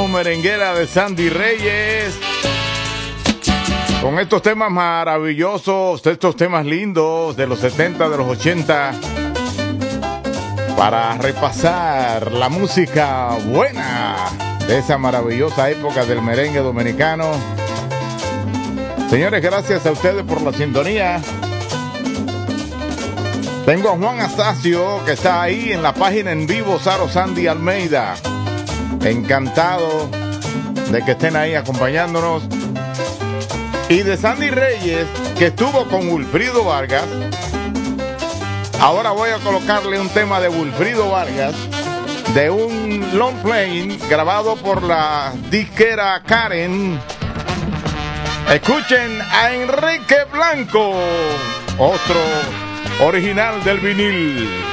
merenguera de Sandy Reyes. Con estos temas maravillosos, estos temas lindos de los 70, de los 80. Para repasar la música buena de esa maravillosa época del merengue dominicano. Señores, gracias a ustedes por la sintonía. Tengo a Juan Astacio, que está ahí en la página en vivo, Saro Sandy Almeida. Encantado de que estén ahí acompañándonos. Y de Sandy Reyes, que estuvo con Wilfrido Vargas. Ahora voy a colocarle un tema de Wilfrido Vargas, de un long play grabado por la disquera Karen. Escuchen a Enrique Blanco, otro original del vinil.